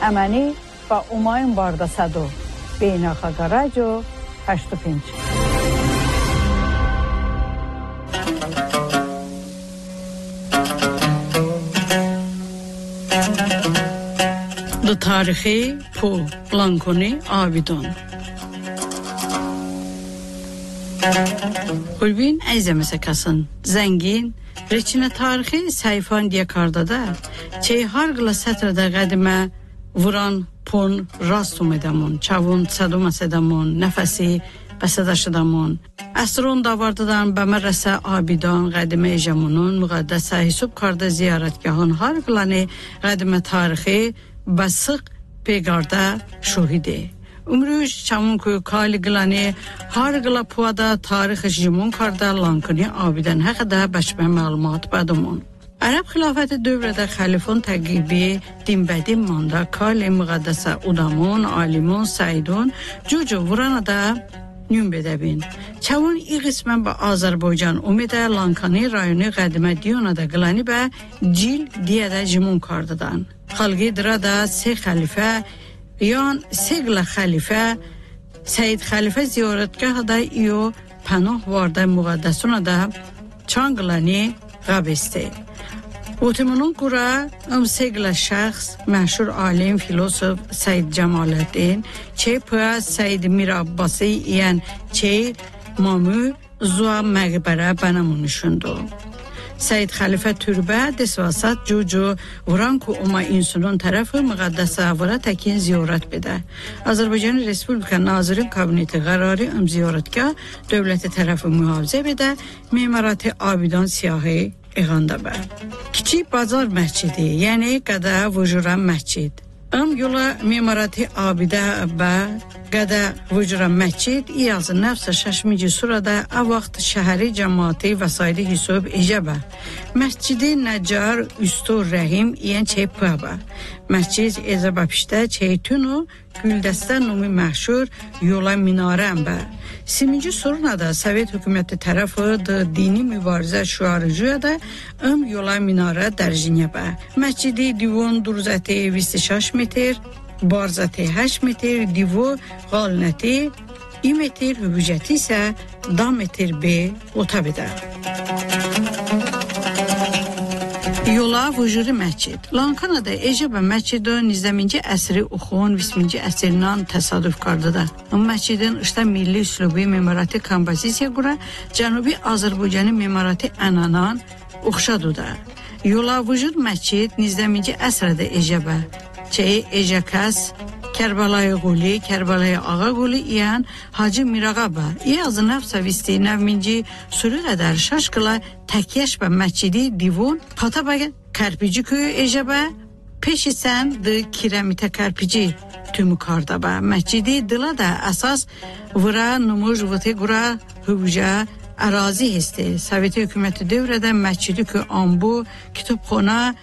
امنی و اوماین بارد صدو بین خگرجو 85 دو تاریخی پو لانکونی آبیدون Kulbin əzəməsə kasın, zəngin, reçinə tarixi sayfan diye karda çey hargla sətrədə qədimə vuran pon rastum edəmun, çavun saduma sedəmun, nəfəsi bəsədəşidəmun. Əsrun davardıdan bəmərəsə abidan qədimə ejəmunun müqəddəsə hisub karda ziyarətgahın harglani qədimə tarixi basıq pegarda şuhidi. Umruş çamın koyu kaligilani hargla puada tarix jimun karda lankani abidən həqədə bəşmə məlumat bədumun. Ərəb xilafəti dövrədə xəlifon təqibi dinbədim manda kali müqəddəsə udamun, alimun, saidun cucu vuranada nümbədəbin. Çavun i qismən bə Azərbaycan umidə lankani rayonu qədimə diyonada qılani bə cil diyədə jimun kardadan. Xalqi dırada se xəlifə یان سگل خلیفه سید خلیفه زیارتگاه دا ایو پناه وارده مقدسون دا چانگلانی غابسته اوتمانون کورا سگل شخص مشهور عالم فیلسوف سید جمال الدین چه پا سید میر عباسی یان چه مامو زوا مقبره بنامونشوندو Said Xəlifə türbə desvasat cucu vuran ku oma insanın tərəfi müqəddəs avara təkin ziyaret bedə. Azərbaycan Respublika Nazirin Kabineti qərarı ziyaretgah dövləti tərəfi mühafizə bedə, memarati abidan siyahı eğanda bə. Kiçik Bazar məscidi, yəni qədə vücuran məscid. Yola memarati abidə bə qədə vücuran məscid iyazı nəfsə şəşmici surada avaqt şəhəri cəmaati vəsaidi hisub ecəbə. Məscidi Nəcar Üstü Rəhim iyən çey pəbə. Məscid ecəbə pişdə çeytunu güldəstə numi məşhur yola minarən bə. Siminci sorunada Sovet hökuməti tərəfi dini mübarizə şüarıcıya da yola minarə dərcinə bə. Məscidi divon durzəti 26 metr, barzəti 8 metr, divo qalnəti 2 metr, hüvücəti isə 10 metr B otabidə. Yola vücuri məscid. Lankanada Ecəbə məscidi 19-ci əsri oxun 20-ci əsrindən təsadüf qardıda. Məscidin işdə milli üslubi memarati kompozisiya qura Cənubi Azərbaycanı memarati ənanan oxşadıda. Yola vücud məscid 19-ci əsrdə Ecəbə çey Ecəkas Kərbəlayı Quli, Kərbəlayı Ağa Quli iyan Hacı Mirağaba. İyazı nəfsəvisti nəvminci sürü qədər şaşqıla təkyəş və məscidi divun pataba kərpici köyü Ecəbə peşisən dı kirəmitə kərpici tümü kardaba. Məscidi dıla da əsas vıra numuj vıtı qura hüvcə ərazi hesti. Sovet hökuməti dövrədə məscidi kö ambu, kitapxana